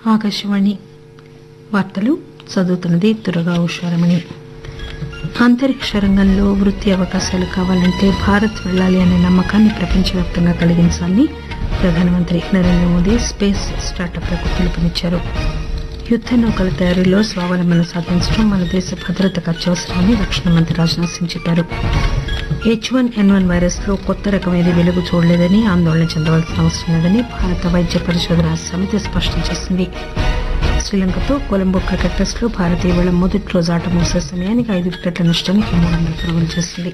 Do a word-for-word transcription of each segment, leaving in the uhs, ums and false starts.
ఆకాశవాణి వార్తలు చదువుతున్నది దుర్గా ఉషారమణి. అంతరిక్ష రంగంలో వృత్తి అవకాశాలు కావాలంటే భారత్ వెళ్లాలి అనే నమ్మకాన్ని ప్రపంచవ్యాప్తంగా కలిగించాలని ప్రధానమంత్రి నరేంద్ర మోదీ స్పేస్ స్టార్టప్లకు పిలుపునిచ్చారు. యుద్ద నౌకల తయారీలో స్వావలంబన సాధించడం మన దేశ భద్రతకు అత్యవసరమని రక్షణ మంత్రి రాజ్నాథ్ సింగ్ చెప్పారు. హెచ్ వన్ ఎన్ వన్ వైరస్ లో కొత్త రకం ఏది వెలుగు చూడలేదని, ఆందోళన చెందవలసిన అవసరం లేదని భారత వైద్య పరిశోధన సమితి స్పష్టం చేసింది. శ్రీలంకతో కొలంబో క్రికెట్ టెస్ట్ లో భారత్ ఇవాళ మొదటి రోజు ఆట ముగిసే సమయానికి ఐదు వికెట్ల నష్టానికి మూడు వందల పరుగులు చేసింది.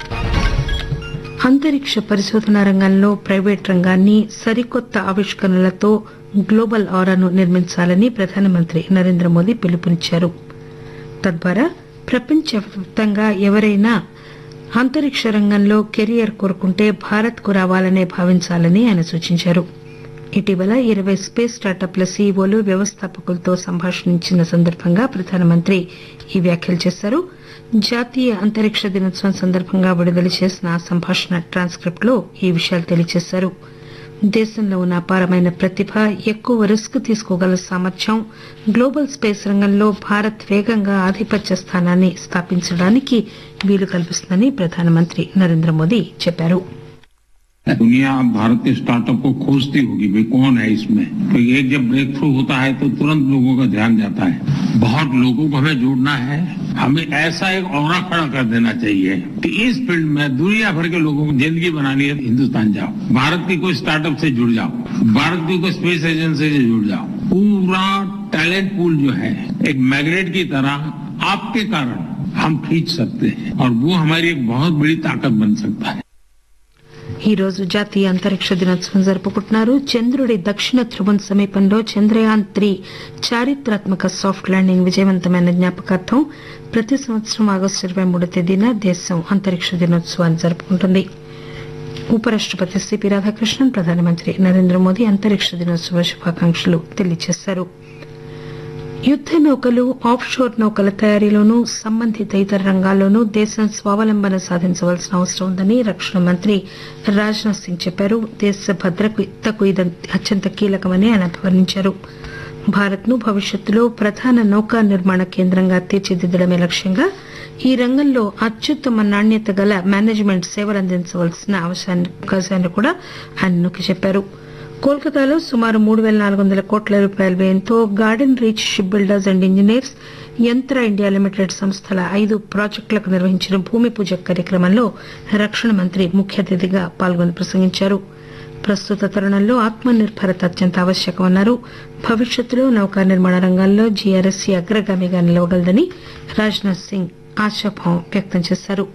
అంతరిక్ష పరిశోధన రంగంలో ప్రైవేట్ రంగాన్ని సరికొత్త ఆవిష్కరణలతో గ్లోబల్ ఆరాను నిర్మించాలని ప్రధానమంత్రి నరేంద్ర మోదీ పిలుపునిచ్చారు. తద్వారా ప్రపంచవ్యాప్తంగా ఎవరైనా అంతరిక్ష రంగంలో కెరియర్ కోరుకుంటే భారత్ కు రావాలనే భావించాలని ఆయన సూచించారు. ఇటీవల ఇరవై స్పేస్ స్టార్టప్ల సీఈఓలు వ్యవస్థాపకులతో సంభాషించిన సందర్భంగా ప్రధానమంత్రి ఈ వ్యాఖ్యలు చేశారు. జాతీయ అంతరిక్ష దినోత్సవం సందర్భంగా విడుదల చేసిన ఆ సంభాషణ ట్రాన్స్క్రిప్ట్ లో ఈ విషయాలు తెలియజేశారు. దేశంలో ఉన్న అపారమైన ప్రతిభ, ఎక్కువ రిస్క్ తీసుకోగల సామర్థ్యం గ్లోబల్ స్పేస్ రంగంలో భారత్ వేగంగా ఆధిపత్య స్థానాన్ని స్థాపించడానికి వీలు కల్పిస్తుందని ప్రధానమంత్రి నరేంద్ర మోదీ చెప్పారు. दुनिया भारत के स्टार्टअप को खोजती होगी, भाई कौन है इसमें. तो एक जब ब्रेक थ्रू होता है तो तुरंत लोगों का ध्यान जाता है. बहुत लोगों को हमें जोड़ना है. हमें ऐसा एक औरा खड़ा कर देना चाहिए कि इस फील्ड में दुनिया भर के लोगों को जिंदगी बनानी है. हिंदुस्तान जाओ, भारत की कोई स्टार्टअप से जुड़ जाओ, भारत की कोई स्पेस एजेंसी से जुड़ जाओ. पूरा टैलेंट पूल जो है एक मैग्नेट की तरह आपके कारण हम खींच सकते हैं और वो हमारी एक बहुत बड़ी ताकत बन सकता है. ఈ రోజు జాతీయ అంతరిక్ష దినోత్సవం జరుపుకుంటున్నారు. చంద్రుడి దక్షిణ ధ్రువం సమీపంలో చంద్రయాన్ త్రీ చారిత్రాత్మక సాఫ్ట్ ల్యాండింగ్ విజయవంతమైన జ్ఞాపకార్థం ప్రతి సంవత్సరం ఆగస్టు ఇరవై మూడో తేదీన దేశం అంతరిక్ష దినోత్సవాన్ని జరుపుకుంటుంది. ఉపరాష్టపతి సిపి రాధాకృష్ణన్, ప్రధానమంత్రి నరేంద్ర మోదీ అంతరిక్ష దినోత్సవ శుభాకాంక్షలు తెలియజేశారు. యుద్ద నౌకలు, ఆఫ్ షోర్ నౌకల తయారీలోనూ సంబంధిత ఇతర రంగాల్లోనూ దేశం స్వావలంబన సాధించవలసిన అవసరం ఉందని రక్షణ మంత్రి రాజ్నాథ్ సింగ్ చెప్పారు. దేశ భద్రతకు ఇది అత్యంత కీలకమని ఆయన అభివర్ణించారు. భారత్ ను భవిష్యత్తులో ప్రధాన నౌకా నిర్మాణ కేంద్రంగా తీర్చిదిద్దడమే లక్ష్యంగా ఈ రంగంలో అత్యుత్తమ నాణ్యత గల మేనేజ్మెంట్ సేవలు అందించవలసిన అవకాశాన్ని కూడా ఆయన నొక్కి చెప్పారు. కోల్కతాలో సుమారు మూడు పేల నాలుగు వందల కోట్ల రూపాయల వ్యయంతో garden reach ship builders and engineers, యంత్ర ఇండియా లిమిటెడ్ సంస్థల ఐదు ప్రాజెక్టులకు నిర్వహించిన భూమి పూజ కార్యక్రమంలో రక్షణ మంత్రి ముఖ్య అతిథిగా పాల్గొని ప్రసంగించారు. ప్రస్తుత తరుణంలో ఆత్మ నిర్భరత అత్యంత ఆవశ్యకమన్నారు. భవిష్యత్తులో నౌకా నిర్మాణ రంగంలో జీఆర్ఎస్సీ అగ్రగామిగా నిలవగలదని రాజ్నాథ్ సింగ్ ఆశాభావం వ్యక్తం చేశారు.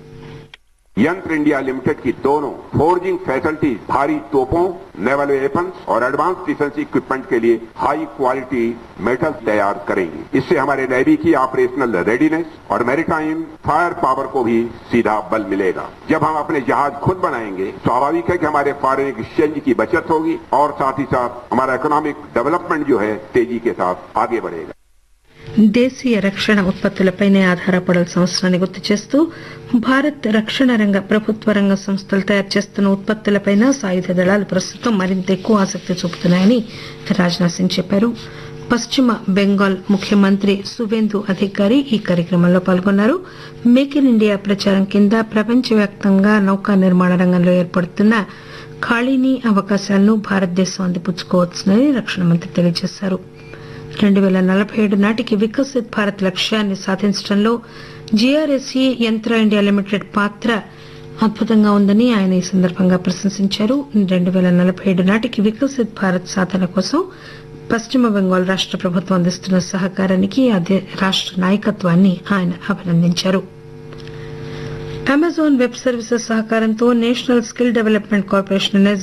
यंत्र इंडिया लिमिटेड की दोनों फोर्जिंग फैसिलिटीज भारी तोपों, नेवल वेपन्स और एडवांस डिफेंस इक्विपमेंट के लिए हाई क्वालिटी मेटल तैयार करेंगी. इससे हमारे नेवी की ऑपरेशनल रेडीनेस और मैरीटाइम फायर पावर को भी सीधा बल मिलेगा. जब हम अपने जहाज खुद बनाएंगे, स्वाभाविक है कि हमारे फॉरेन एक्सचेंज की बचत होगी और साथ ही साथ हमारा इकोनॉमिक डेवलपमेंट जो है तेजी के साथ आगे बढ़ेगा. దేశీయ రక్షణ ఉత్పత్తులపైనే ఆధారపడాల్సిన అవసరాన్ని గుర్తు చేస్తూ భారత్ రక్షణ రంగ ప్రభుత్వ రంగ సంస్థలు తయారు చేస్తున్న ఉత్పత్తులపైన సాయుధ దళాలు ప్రస్తుతం మరింత ఎక్కువ ఆసక్తి చూపుతున్నాయని రాజ్నాథ్ సింగ్ చెప్పారు. పశ్చిమ బెంగాల్ ముఖ్యమంత్రి సువేందు అధికారి ఈ కార్యక్రమంలో పాల్గొన్నారు. మేక్ ఇన్ ఇండియా ప్రచారం కింద ప్రపంచవ్యాప్తంగా నౌకా నిర్మాణ రంగంలో ఏర్పడుతున్న ఖాళీని, అవకాశాలను భారతదేశం అందిపుచ్చుకోవచ్చునని రక్షణ మంత్రి తెలియజేశారు. రెండు పేల నలభై ఏడు నాటికి వికసిత్ భారత్ లక్ష్యాన్ని సాధించడంలో జీఆర్ఎస్సీ, యంత్ర ఇండియా లిమిటెడ్ పాత్ర అద్భుతంగా ఉందని ఆయన ఈ సందర్భంగా ప్రశంసించారు. రెండు పేల నలభై ఏడు నాటికి వికసిత్ భారత్ సాధన కోసం పశ్చిమ బెంగాల్ రాష్ట ప్రభుత్వం అందిస్తున్న సహకారానికి అదే రాష్ట నాయకత్వాన్ని ఆయన అభినందించారు. అమెజాన్ వెబ్ సర్వీసెస్ సహకారంతో నేషనల్ స్కిల్ డెవలప్మెంట్ కార్పొరేషన్